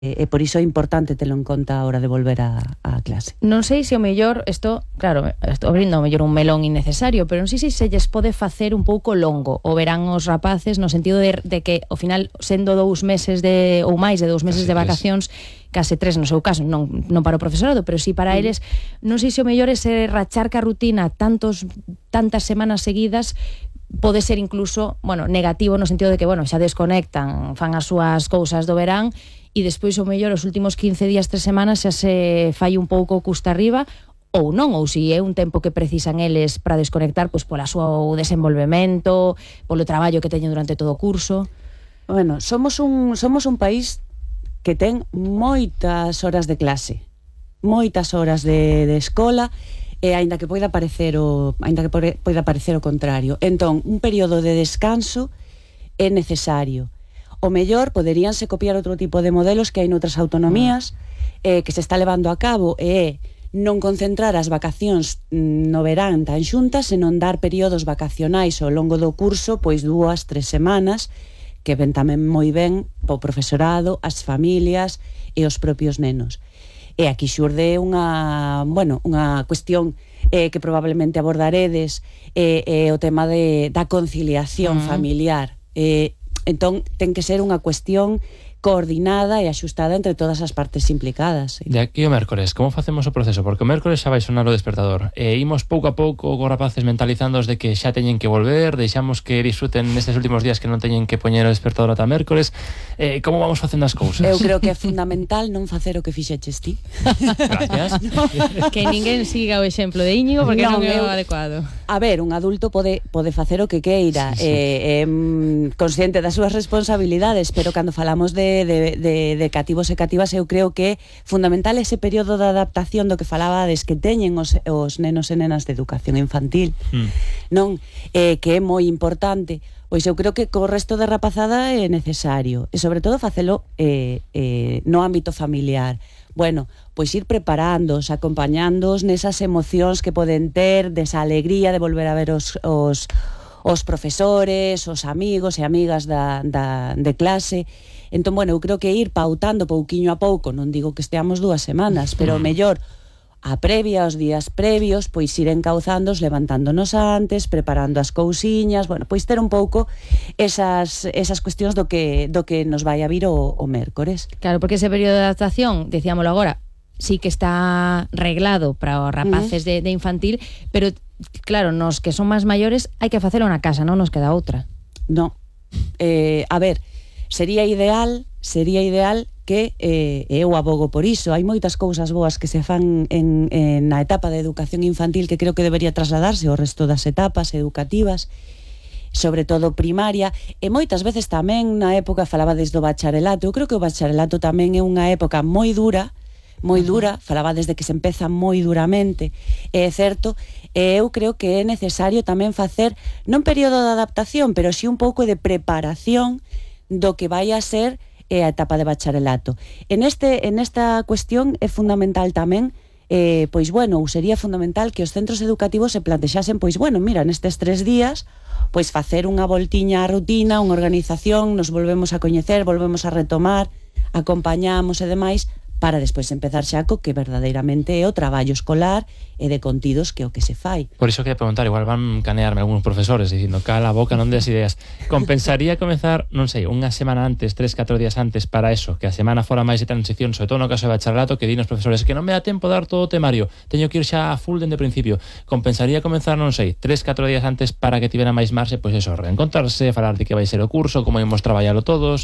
E por iso é importante telo en conta a hora de volver a clase. Non sei se o mellor, claro, estou abrindo o mellor un melón innecesario, pero non sei se lles pode facer un pouco longo o verán os rapaces, no sentido de que ao final, sendo 2 meses ou máis de 2 meses de vacacións, case 3 no seu caso, non para o profesorado, pero sí para eles, non sei se o mellor é se rachar ca rutina tantas semanas seguidas pode ser incluso, negativo no sentido de que, xa desconectan, fan as súas cousas do verán e despois o mellor os últimos 15 días, 3 semanas xa se fai un pouco custa arriba ou non, ou se é un tempo que precisan eles para desconectar pois pola súa desenvolvemento, polo traballo que teñen durante todo o curso. Somos un país que ten moitas horas de clase, moitas horas de escola, e aínda que poida parecer o contrario. Entón, un período de descanso é necesario. O mellor poderíanse copiar outro tipo de modelos que hai noutras autonomías que se está levando a cabo, e non concentrar as vacacións no verán tan xuntas, senón dar períodos vacacionais ao longo do curso, pois 2-3 semanas, que ven tamén moi ben po profesorado, as familias e os propios nenos. E aquí xurde unha cuestión que probablemente abordaredes, o tema da conciliación familiar. Entón, ten que ser unha cuestión coordinada e axustada entre todas as partes implicadas. De aquí o mércores, como facemos o proceso? Porque o mércores xa vai sonar o despertador. Imos pouco a pouco cos rapaces mentalizándoos de que xa teñen que volver, deixamos que disfruten nestes últimos días que non teñen que poñer o despertador ata mércores. Como vamos facendo as cousas? Eu creo que é fundamental non facer o que fixeches ti. Gracias. Que ninguén siga o exemplo de Íñigo, porque non é o adecuado. A ver, un adulto pode facer o que queira, consciente das súas responsabilidades, pero cando falamos de cativos e cativas, eu creo que é fundamental ese período de adaptación do que falabades que teñen os nenos e nenas de educación infantil, non? Que é moi importante. Pois eu creo que co resto de rapazada é necesario, e sobre todo facelo no ámbito familiar. Pois ir preparándoos, acompañándoos nesas emocións que poden ter, desa alegría de volver a ver os profesores, os amigos e amigas de clase. Entón, eu creo que ir pautando pouquiño a pouco, non digo que esteamos 2 semanas, pero mellor a previa, os días previos, pois ir encauzándoos, levantándonos antes, preparando as cousiñas, pois ter un pouco esas cuestións do que nos vai a vir o mércores. Claro, porque ese período de adaptación, decíamolo agora, sí que está reglado para os rapaces de infantil, pero claro, nos que son máis maiores hai que facelo na casa, non nos queda outra. Non. A ver, sería ideal que eu abogo por iso. Hai moitas cousas boas que se fan na etapa de educación infantil que creo que debería trasladarse ao resto das etapas educativas, sobre todo primaria, e moitas veces tamén na época falabades do bacharelato. Eu creo que o bacharelato tamén é unha época moi dura, falabades de que se empeza moi duramente, é certo, e eu creo que é necesario tamén facer non período de adaptación, pero si un pouco de preparación do que vai a ser a etapa de bacharelato. En esta cuestión é fundamental tamén, ou sería fundamental que os centros educativos se plantexasen, nestes 3 días, facer unha voltiña á rutina, unha organización, nos volvemos a coñecer, volvemos a retomar, acompañamos e demais, para despois empezar xa co que verdadeiramente é o traballo escolar e de contidos que é o que se fai. Por iso quería preguntar, igual van canearme algúns profesores dicindo, cala a boca, non des ideas. Compensaría comezar, non sei, unha semana antes, 3-4 días antes para eso, que a semana fora máis de transición, sobre todo no caso de bacharelato, que din os profesores que non me dá tempo dar todo o temario, teño que ir xa a full dende principio. Compensaría comenzar, non sei, 3-4 días antes para que tivera máis marxe, pois eso, reencontrarse, falar de que vai ser o curso, como imos traballalo todos,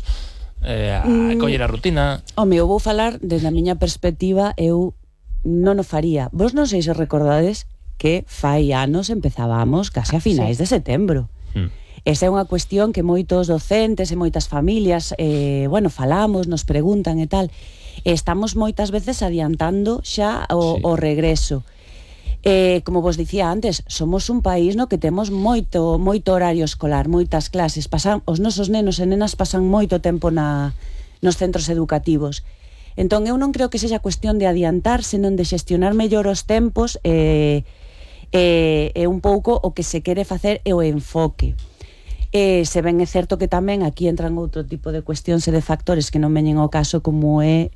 coller a rutina. Eu vou falar desde a miña perspectiva. Eu non o faría. Vos non sei se recordades que fai anos empezábamos case a finais de setembro. Esa é unha cuestión que moitos docentes e moitas familias falamos, nos preguntan e tal. Estamos moitas veces adiantando xa o regreso. Como vos dicía antes, somos un país no que temos moito horario escolar, moitas clases, os nosos nenos e nenas pasan moito tempo nos centros educativos. Entón eu non creo que sexa cuestión de adiantar, senón de xestionar mellor os tempos, e un pouco o que se quere facer é o enfoque. Se ben é certo que tamén aquí entran outro tipo de cuestións e de factores que non veñen ao caso, como é